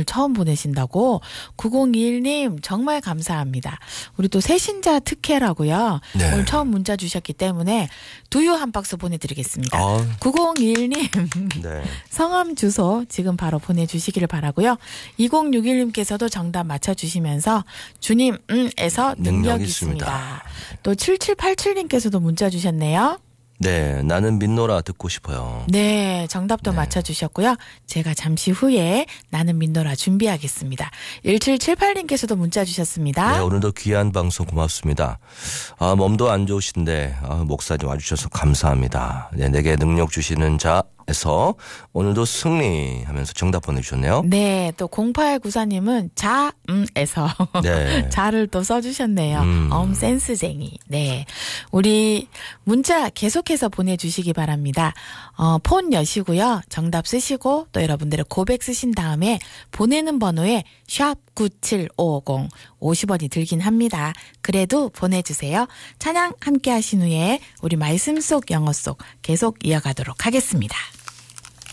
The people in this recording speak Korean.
처음 보내신다고? 9021님 정말 감사합니다. 우리 또 새신자 특혜라고요. 네. 오늘 처음 문자 주셨기 때문에 두유 한 박스 보내드리겠습니다. 9021님 네. 성함 주소 지금 바로 보내주시기를 바라고요. 2061님께서도 정답 맞춰주시면서 주님에서 능력이 있습니다. 또 7787님께서도 문자 주셨네요. 네, 나는 민노라 듣고 싶어요. 네, 정답도 맞춰주셨고요. 제가 잠시 후에 나는 민노라 준비하겠습니다. 1778님께서도 문자 주셨습니다. 네, 오늘도 귀한 방송 고맙습니다. 몸도 안 좋으신데 목사님 와주셔서 감사합니다. 네, 내게 능력 주시는 자에서 오늘도 승리하면서 정답 보내주셨네요. 네, 또 0894님은 자에서 네. 자를 또 써주셨네요. 센스쟁이. 네, 우리 문자 계속해서 보내주시기 바랍니다. 폰 여시고요. 정답 쓰시고 또 여러분들의 고백 쓰신 다음에 보내는 번호에 샵 9750 50원이 들긴 합니다. 그래도 보내주세요. 찬양 함께 하신 후에 우리 말씀 속 영어 속 계속 이어가도록 하겠습니다.